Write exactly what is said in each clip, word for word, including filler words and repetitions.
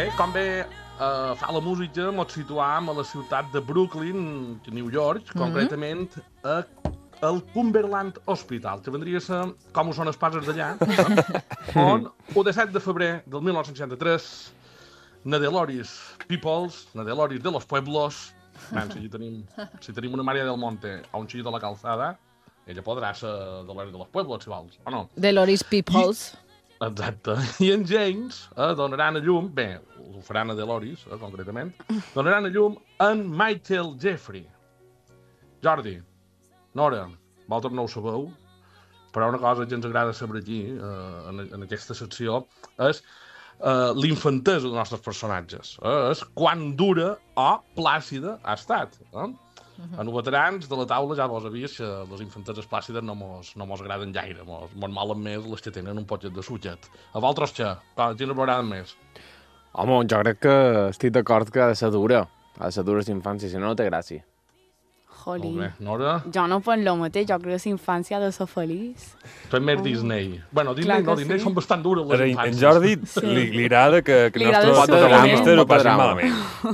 Bé, com bé uh, fa la música, ens situam a la ciutat de Brooklyn, New York, mm -hmm. concretament a el Cumberland Hospital, que vendria a ser com ho són els pases d'allà, eh? On, el disset de febrer del mil nou-cents seixanta-tres, Nadeloris Peoples, Nadeloris de los Pueblos, ben, si tenim, si tenim una Maria del Monte o un xillo de la Calzada, ella podrà ser de l'Ori de los Pueblos, si vols, o no? De Loris Peoples. I, exacte. I en James eh, donaran a llum, bé, ho faran a Deloris, eh, concretament, donaran a llum en Michael Jeffrey. Jordi, Nora, vosaltres no ho sabeu, però una cosa que ens agrada saber aquí, eh, en, en aquesta secció, és eh, l'infantesa dels nostres personatges. Eh? És quan dura o plàcida ha estat. Eh? Uh-huh. En veterans de la taula ja vos avies que les infanteses plàcides no mos, no mos agraden gaire, mos, mos malen més les que tenen un potxet de suquet. A vosaltres què? Quines vos agraden més? Home, jo crec que estic d'acord que ha de ser dura. Ha de ser dura l'infància, si no, no té gràcia. Jolí. Molt bé. Nora? Jo no penso el mateix, jo crec que la infància ha de ser feliç. Tu ets més oh. Disney. Bueno, Disney no, Disney sí. Són bastant dures les infàncies. En Jordi sí. li, li agrada que, que li el nostre protagonista no passi malament.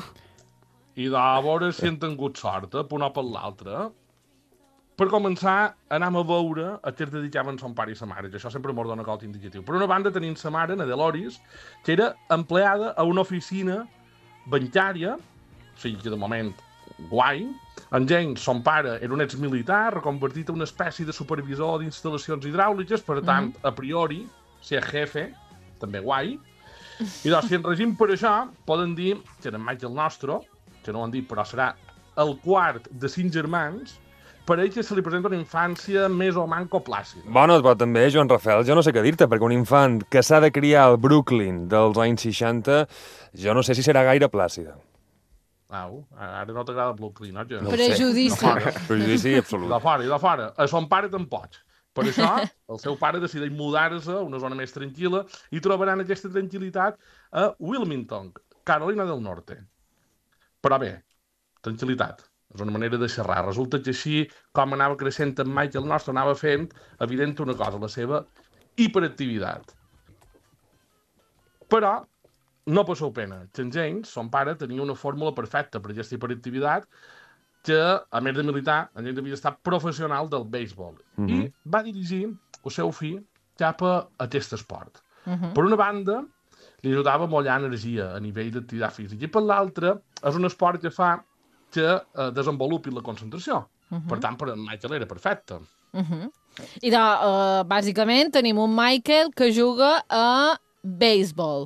I de a veure si han tingut sort, eh, per un o per l'altre. Per començar, anem a veure a què es dedicaven son pare i sa mare, que això sempre mos dona cot indicatiu. Per una banda, tenim sa mare, Nadeloris, que era empleada a una oficina bancària, o sigui que de moment guai. En James, son pare, era un exmilitar, reconvertit en una espècie de supervisor d'instal·lacions hidràuliques, per tant, mm -hmm. a priori, ser jefe, també guai. I doncs, si en regim per això, poden dir que en Michael Nostro, que no ho han dit, però serà el quart de cinc germans, per ell que se li presenta una infància més o manco plàcida. Bueno, però també, Joan Rafael, jo no sé què dir-te, perquè un infant que s'ha de criar al Brooklyn dels anys seixanta, jo no sé si serà gaire plàcida. Au, ara no t'agrada Brooklyn, no? no Prejudici. Prejudici absolut. De fora, i de fora. A son pare tampoc. Per això, el seu pare decideix mudar-se a una zona més tranquil·la i trobaran aquesta tranquil·litat a Wilmington, Carolina del Norte. Però bé, tranquil·litat. És una manera de xerrar. Resulta que així, com anava creixent en Michael Nostro, anava fent evident una cosa, la seva hiperactivitat. Però no passeu pena, que en James, son pare, tenia una fórmula perfecta per aquesta hiperactivitat que, a més de militar, en James havia estat professional del béisbol. Uh-huh. I va dirigir el seu fill cap a aquest esport. Uh-huh. Per una banda, li ajudava a mollar energia a nivell d'activitat física, i per l'altra, és un esport que fa que eh, desenvolupi la concentració. Uh-huh. Per tant, per en Michael era perfecte. Uh-huh. I, de, uh, bàsicament, tenim un Michael que juga a béisbol.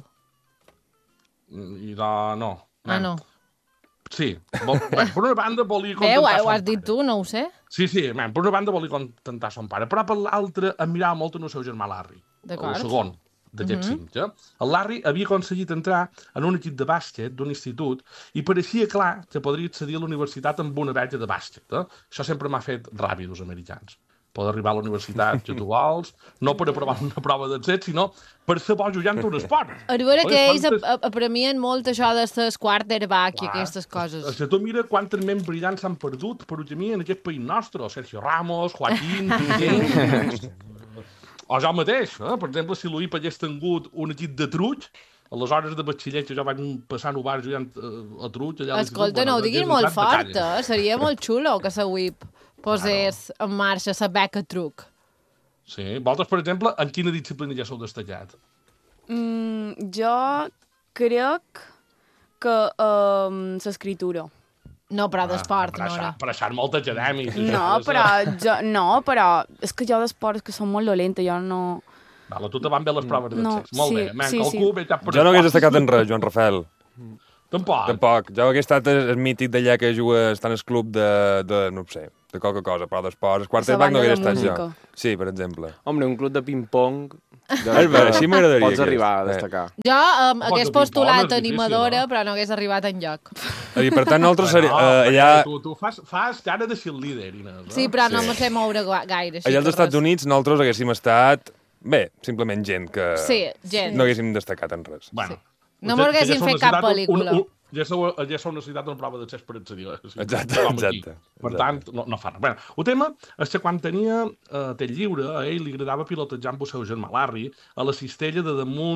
I de... no. Ah, no. Sí. Vol, bé, per una banda volia contentar son pare. Ho has dit tu, no ho sé. Sí, sí, man, per una banda volia contentar son pare, però per l'altra admirava molt en el seu germà Larry. D'acord. El segon d'aquests uh-huh. cinc. Eh? El Larry havia aconseguit entrar en un equip de bàsquet d'un institut i pareixia clar que podria accedir a la universitat amb una beca de bàsquet. Eh? Això sempre m'ha fet ràbia dels americans. Poder arribar a la universitat que tu vols, no per aprovar una prova d'accés, sinó per ser bo jugant un esport. A veure que ells apremien molt això de ser quarterback i aquestes coses. Si tu mira quantes ments brillants s'han perdut per un camí en aquest país nostre. Sergio Ramos, Joaquín, Piqué... O jo mateix, eh? Per exemple, si l'U I P hagués tingut un equip de truig, a les hores de batxiller que jo vaig passar a bar jugant uh, a truig... Escolta, no ho diguis molt fort, eh? Seria molt xulo que la U I P posés en marxa la beca truc. Sí. Vosaltres, per exemple, en quina disciplina ja sou destacat? Mm, jo crec que um, l'escriptura. No, però d'esport, ah, no. Per això és molt acadèmic. No, però jo, no, però és que jo d'esports que són molt dolenta, jo no... Vale, tu te van bé les proves no, d'accés. Molt sí, bé. Man, sí, sí. Bé per jo no hagués destacat en res, Joan Rafael. Tampoc. Tampoc. Jo hagués estat el mític d'allà que juga, està en el club de, de no sé, de qualque cosa, però d'esports. El quarterback no hagués estat jo. Sí, per exemple. Home, un club de ping-pong... És vera, així m'agradaria. Pots arribar a destacar. Jo um, hagués postulat animadora, però no hagués arribat enlloc. I per tant, nosaltres bueno, uh, allà... Tu, tu fas, fas cara de cheerleader, Inés. No? Sí, però no sí. me sé moure gaire. Allà als Estats Units nosaltres haguéssim estat... Bé, simplement gent que... Sí, gent. No haguéssim destacat en res. Bueno, sí. No m'haguéssim fet cap pel·lícula. Un, un, ja s'ha necessitat una prova d'accés per accedir. Sí, exacte, exacte. Per tant, no, no fa res. Bueno, el tema és que quan tenia eh, temps lliure, a ell li agradava pilotejar amb el seu germà Larry a la cistella de damunt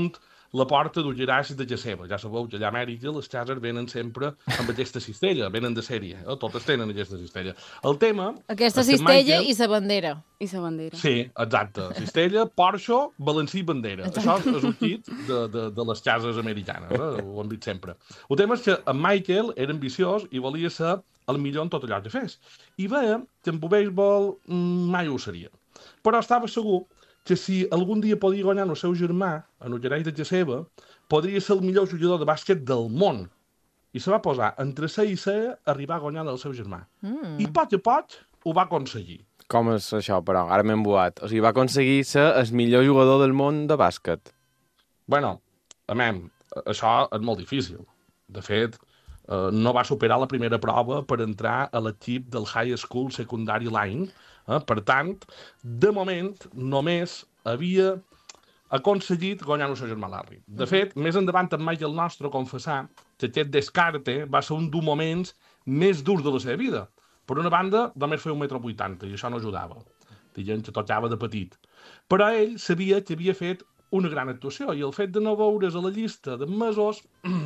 la porta d'Ulleraix de Jaceba. Ja sabeu que allà a Amèrica les cases venen sempre amb aquesta cistella, venen de sèrie, eh? Totes tenen aquesta cistella. El tema... Aquesta cistella i sa bandera. I sa bandera. Sí, exacte. Cistella, porxo, balancí i bandera. Exacte. Això és un kit de, de, de les cases americanes, eh? Ho hem dit sempre. El tema és que en Michael era ambiciós i volia ser el millor en tot allò que fes. I veia que amb el béisbol mai ho seria. Però estava segur que si algun dia podia guanyar el seu germà, en Ulleraix de Jaceba, podria ser el millor jugador de bàsquet del món. I se va posar entre C i C a arribar a guanyar el seu germà. Mm. I poc a poc ho va aconseguir. Com és això, però? Ara m'he embuat. O sigui, va aconseguir ser el millor jugador del món de bàsquet. Bueno, amem, això és molt difícil. De fet, eh, no va superar la primera prova per entrar a l'equip del High School Secondary Line. Eh? Per tant, de moment, només havia aconseguit guanyar el seu germà Larry. De fet, més endavant en Michael Nostro confessar que aquest descarte va ser un dels moments més durs de la seva vida. Per una banda, només feia un metro vuitanta i això no ajudava. Dient que tocava de petit. Però ell sabia que havia fet una gran actuació i el fet de no veure's a la llista de mesos...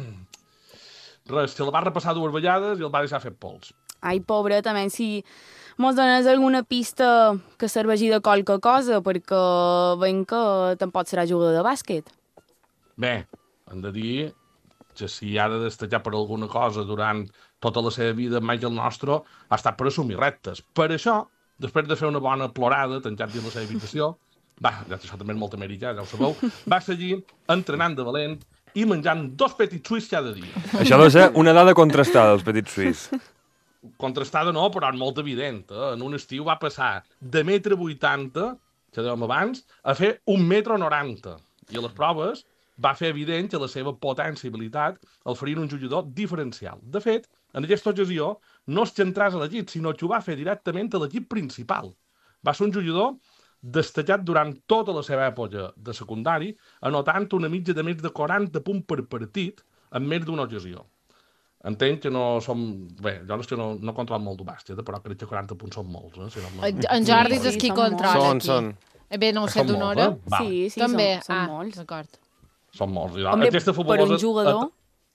Res, se la va repassar dues vegades i el va deixar fet pols. Ai, pobre, també, si mos dones alguna pista que serveixi de qualque cosa, perquè veiem que tampoc serà jugador de bàsquet. Bé, hem de dir que si ha de destacar per alguna cosa durant tota la seva vida, Michael Nostro ha estat per assumir reptes. Per això, després de fer una bona plorada, tancat dins la seva habitació, va, ja això també és molt americà, ja ho sabeu, va seguir entrenant de valent i menjant dos petits suís cada dia. Això deu ser una dada contrastada, els petits suís. Contrastada no, però és molt evident. Eh? En un estiu va passar de metre vuitanta, que dèiem abans, a fer un metro noranta. I a les proves va fer evident que la seva potència i habilitat el farien un jugador diferencial. De fet, en aquesta ocasió no es centràs a l'equip, sinó que ho va fer directament a l'equip principal. Va ser un jugador destacat durant tota la seva època de secundari, anotant una mitja de més de quaranta punts per partit en més d'una ocasió. Entenc que no som... Bé, jo és que no, no controlo molt de bàsquet, però crec que quaranta punts són molts. Eh? Si no, no... En Jordi és qui controla són, aquí. Són, són. Bé, no ho sé d'una hora. Eh? Sí, sí, També. són, són ah, molts. D'acord. Són molts. Hombre, Aquesta per fabulosa... un jugador...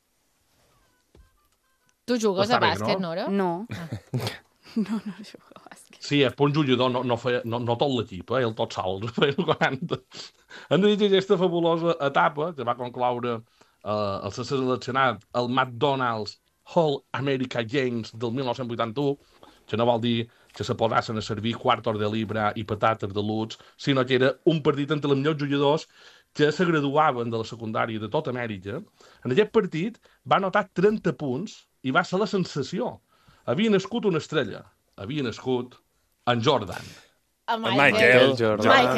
Tu jugues Està a bé, bàsquet, no? Nora? No. No, no jugo a bàsquet. Sí, és per un jugador, no, no, feia, no, no tot l'equip, eh? El tot sol, feia quaranta. Hem de dir que aquesta fabulosa etapa, que va concloure eh, el ser seleccionat al McDonald's All America Games del mil nou-cents vuitanta-u, que no vol dir que se posassen a servir quartos de libra i patates de luts, sinó que era un partit entre els millors jugadors que se graduaven de la secundària de tota Amèrica. En aquest partit va anotar trenta punts i va ser la sensació. Havia nascut una estrella. Havia nascut en Jordan. A Michael Jordan. Michael